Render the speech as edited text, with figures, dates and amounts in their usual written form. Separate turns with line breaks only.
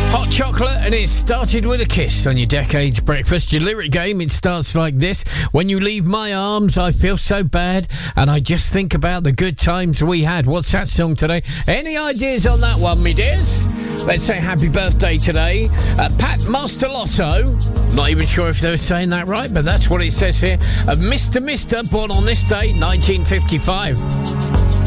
Hot chocolate, and it started with a kiss on your Decades Breakfast. Your lyric game, it starts like this. When you leave my arms, I feel so bad, and I just think about the good times we had. What's that song today? Any ideas on that one, me dears? Let's say happy birthday today. Pat Masterlotto. Not even sure if they were saying that right, but that's what it says here. Mr. Mister, born on this day, 1955.